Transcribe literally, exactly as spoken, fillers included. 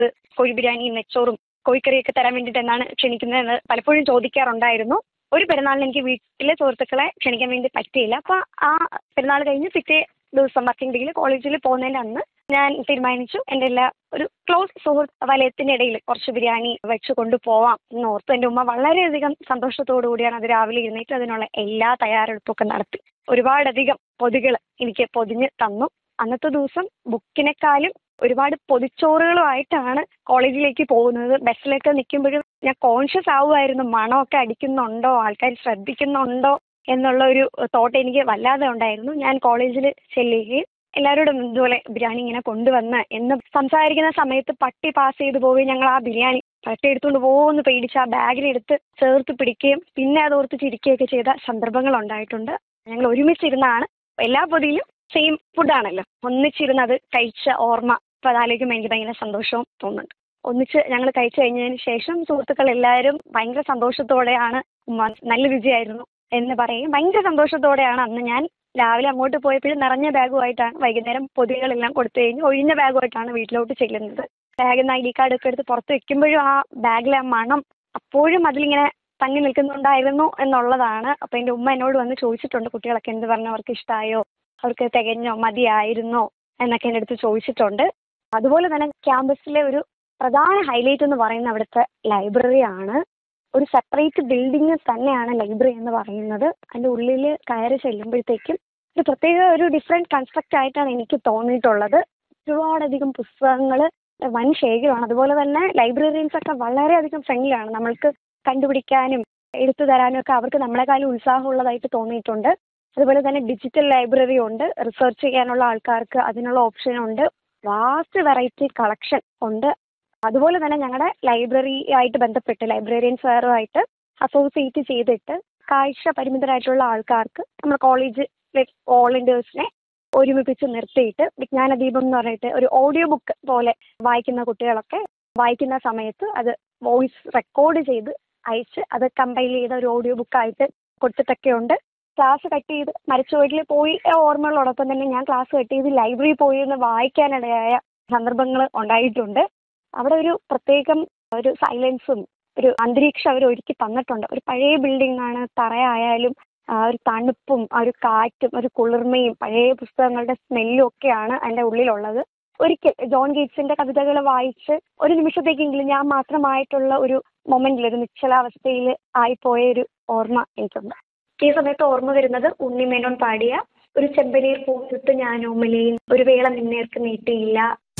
കോഴി ബിരിയാണിയും നെച്ചോറും കോഴിക്കറിയൊക്കെ തരാൻ വേണ്ടിയിട്ട് എന്നാണ് ക്ഷണിക്കുന്നതെന്ന് പലപ്പോഴും ചോദിക്കാറുണ്ടായിരുന്നു. ഒരു പെരുന്നാളിന് എനിക്ക് വീട്ടിലെ സുഹൃത്തുക്കളെ ക്ഷണിക്കാൻ വേണ്ടി പറ്റിയില്ല. അപ്പോൾ ആ പെരുന്നാൾ കഴിഞ്ഞ് പിറ്റേ ദിവസം വർക്കിംഗ് ഡേയിൽ കോളേജിൽ പോകുന്നതിൻ്റെ അന്ന് ഞാൻ തീരുമാനിച്ചു എൻ്റെ എല്ലാ ഒരു ക്ലോസ് സുഹൃത്ത് വലയത്തിൻ്റെ ഇടയിൽ കുറച്ച് ബിരിയാണി വെച്ച് കൊണ്ടുപോവാം എന്ന് ഓർത്തു. എൻ്റെ ഉമ്മ വളരെയധികം സന്തോഷത്തോടു കൂടിയാണ് അത് രാവിലെ എഴുന്നേറ്റ് അതിനുള്ള എല്ലാ തയ്യാറെടുപ്പൊക്കെ നടത്തി. ഒരുപാടധികം പൊതികൾ എനിക്ക് പൊതിഞ്ഞ് തന്നു. അന്നത്തെ ദിവസം ബുക്കിനെക്കാളും ഒരുപാട് പൊതിച്ചോറുകളുമായിട്ടാണ് കോളേജിലേക്ക് പോകുന്നത്. ബസ്സിലൊക്കെ നിൽക്കുമ്പോഴും ഞാൻ കോൺഷ്യസ് ആവുമായിരുന്നു, മണമൊക്കെ അടിക്കുന്നുണ്ടോ, ആൾക്കാർ ശ്രദ്ധിക്കുന്നുണ്ടോ എന്നുള്ള ഒരു തോട്ട് എനിക്ക് വല്ലാതെ ഉണ്ടായിരുന്നു. ഞാൻ കോളേജിൽ ചെല്ലുകയും എല്ലാവരോടും ഇതുപോലെ ബിരിയാണി ഇങ്ങനെ കൊണ്ടുവന്ന് എന്ന് സംസാരിക്കുന്ന സമയത്ത് പട്ടി പാസ് ചെയ്ത് പോവുകയും ഞങ്ങൾ ആ ബിരിയാണി പട്ടി എടുത്തുകൊണ്ട് പോകുമെന്ന് പേടിച്ച് ആ ബാഗിലെടുത്ത് ചേർത്ത് പിടിക്കുകയും പിന്നെ അത് ഓർത്ത് ചിരിക്കുകയൊക്കെ ചെയ്ത സന്ദർഭങ്ങൾ ഉണ്ടായിട്ടുണ്ട്. ഞങ്ങൾ ഒരുമിച്ചിരുന്നാണ്, എല്ലാ പൊതിയിലും സെയിം ഫുഡാണല്ലോ, ഒന്നിച്ചിരുന്ന് അത് കഴിച്ച ഓർമ്മ ഇപ്പോൾ അതാലേക്കും എനിക്ക് ഭയങ്കര സന്തോഷവും തോന്നുന്നുണ്ട്. ഒന്നിച്ച് ഞങ്ങൾ കഴിച്ചു കഴിഞ്ഞതിന് ശേഷം സുഹൃത്തുക്കൾ എല്ലാവരും ഭയങ്കര സന്തോഷത്തോടെയാണ് നല്ല രുചിയായിരുന്നു എന്ന് പറയും. ഭയങ്കര സന്തോഷത്തോടെയാണ് അന്ന് ഞാൻ രാവിലെ അങ്ങോട്ട് പോയപ്പോഴും നിറഞ്ഞ ബാഗുമായിട്ടാണ്, വൈകുന്നേരം പൊതികളെല്ലാം കൊടുത്തു കഴിഞ്ഞ് ഒഴിഞ്ഞ ബാഗുമായിട്ടാണ് വീട്ടിലോട്ട് ചെല്ലുന്നത്. ബാഗിൽ നിന്ന് ഐ ഡി കാർഡൊക്കെ എടുത്ത് പുറത്ത് വെക്കുമ്പോഴും ആ ബാഗിലെ ആ മണം അപ്പോഴും അതിലിങ്ങനെ തങ്ങി നിൽക്കുന്നുണ്ടായിരുന്നു എന്നുള്ളതാണ്. അപ്പോൾ എൻ്റെ ഉമ്മ എന്നോട് വന്ന് ചോദിച്ചിട്ടുണ്ട്, കുട്ടികളൊക്കെ എന്ത് പറഞ്ഞു, അവർക്ക് ഇഷ്ടമായോ, അവർക്ക് തികഞ്ഞോ, മതിയായിരുന്നോ എന്നൊക്കെ എൻ്റെ അടുത്ത് ചോദിച്ചിട്ടുണ്ട്. അതുപോലെ തന്നെ ക്യാമ്പസിലെ ഒരു പ്രധാന ഹൈലൈറ്റ് എന്ന് പറയുന്നത് അവിടുത്തെ ലൈബ്രറിയാണ്. ഒരു സെപ്പറേറ്റ് ബിൽഡിംഗ് തന്നെയാണ് ലൈബ്രറി എന്ന് പറയുന്നത്. അതിൻ്റെ ഉള്ളിൽ കയറി ചെല്ലുമ്പോഴത്തേക്കും ഒരു പ്രത്യേക ഒരു ഡിഫറെൻറ്റ് കൺസ്ട്രക്റ്റ് ആയിട്ടാണ് എനിക്ക് തോന്നിയിട്ടുള്ളത്. ഒരുപാടധികം പുസ്തകങ്ങൾ വൻ ശേഖരമാണ്. അതുപോലെ തന്നെ ലൈബ്രറിയൻസ് ഒക്കെ വളരെയധികം ഫ്രണ്ട്ലിയാണ്. നമ്മൾക്ക് കണ്ടുപിടിക്കാനും എടുത്തു തരാനും ഒക്കെ അവർക്ക് നമ്മളെക്കാളും ഉത്സാഹമുള്ളതായിട്ട് തോന്നിയിട്ടുണ്ട്. അതുപോലെ തന്നെ ഡിജിറ്റൽ ലൈബ്രറി ഉണ്ട്, റിസർച്ച് ചെയ്യാനുള്ള ആൾക്കാർക്ക് അതിനുള്ള ഓപ്ഷൻ ഉണ്ട്, വാസ്റ്റ് വെറൈറ്റി കളക്ഷൻ ഉണ്ട്. അതുപോലെ തന്നെ ഞങ്ങളുടെ ലൈബ്രറി ആയിട്ട് ബന്ധപ്പെട്ട് ലൈബ്രറിയൻസുകാരുമായിട്ട് അസോസിയേറ്റ് ചെയ്തിട്ട് കാഴ്ച പരിമിതരായിട്ടുള്ള ആൾക്കാർക്ക് നമ്മൾ കോളേജ് വോളണ്ടിയേഴ്സിനെ ഒരുമിപ്പിച്ച് നിർത്തിയിട്ട് വിജ്ഞാനദീപം എന്ന് പറഞ്ഞിട്ട് ഒരു ഓഡിയോ ബുക്ക് പോലെ വായിക്കുന്ന കുട്ടികളൊക്കെ വായിക്കുന്ന സമയത്ത് അത് വോയിസ് റെക്കോർഡ് ചെയ്ത് അയച്ച് അത് കമ്പൈൽ ചെയ്ത ഒരു ഓഡിയോ ബുക്കായിട്ട് കൊടുത്തിട്ടൊക്കെ ഉണ്ട്. ക്ലാസ് കട്ട് ചെയ്ത് മരിച്ച വീട്ടിൽ പോയി ഓർമ്മകളോടൊപ്പം തന്നെ ഞാൻ ക്ലാസ് കട്ട് ചെയ്ത് ലൈബ്രറി പോയി എന്ന് വായിക്കാനിടയായ സന്ദർഭങ്ങൾ ഉണ്ടായിട്ടുണ്ട്. അവിടെ ഒരു പ്രത്യേകം ഒരു സൈലൻസും ഒരു അന്തരീക്ഷം അവർ ഒരുക്കി തന്നിട്ടുണ്ട്. ഒരു പഴയ ബിൽഡിംഗ് ആണ്, തറയായാലും ഒരു തണുപ്പും ഒരു കാറ്റും ഒരു കുളിർമയും പഴയ പുസ്തകങ്ങളുടെ സ്മെല്ലും ഒക്കെയാണ് അതിൻ്റെ ഉള്ളിലുള്ളത്. ഒരിക്കൽ ജോൺ ഗേറ്റ്സിൻ്റെ കവിതകൾ വായിച്ച് ഒരു നിമിഷത്തേക്കെങ്കിലും ഞാൻ മാത്രമായിട്ടുള്ള ഒരു മൊമെന്റിൽ ഒരു നിശ്ചലാവസ്ഥയിൽ ആയിപ്പോയ ഒരു ഓർമ്മ എനിക്കുണ്ട്. ഈ സമയത്ത് ഓർമ്മ വരുന്നത് ഉണ്ണിമേനോൻ പാടിയ ഒരു ചെമ്പനീർ പൂവിട്ട് ഞാൻ ഓമലയും ഒരു വേള നിന്നേർക്ക് നീട്ടിയില്ല